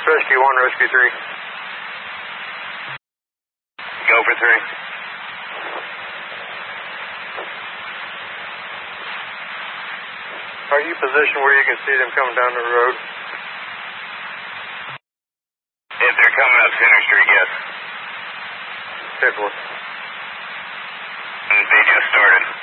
Rescue 1, Rescue 3. Go for 3. Are you positioned where you can see them coming down the road? If they're coming up Center Street, yes. Definitely. They just started.